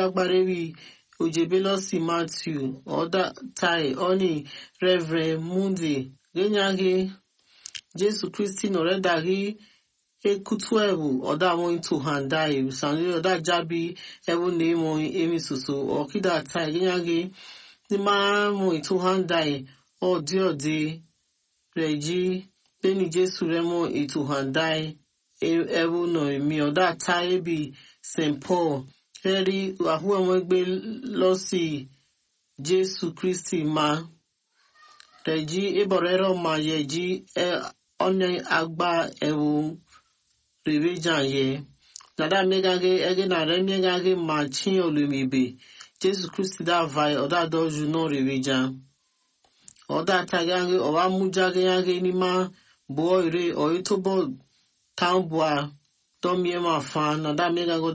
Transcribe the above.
Gagbarevi Ojebelosi Matthew Oda Tai Oni Reverend Mundi Genyage Jesu Christi Noredagi Ekutuevu Oda Moin to Handai Sani Oda Jabi Evu Nemo Emi Susu Okida Tai Genyage the man Moin to Handai O Diode Reji Beni Jesu Remo Itu Handai Evu no mi Oda Tai Bi St. Paul Eri Ahuemegbe Losi Jesu Christi Ma Reji Eborero Ma Yeji Onye Agba Ewu Revejan Ye Nada Megage Egena Remegage Ma Chin Olumibe Jesu Christi Da Vai Oda Doju No Revejan Oda Tagange Owa Mujage Yage Nima Boy Re Oitobo Tambua Domiema Fan Nada Megago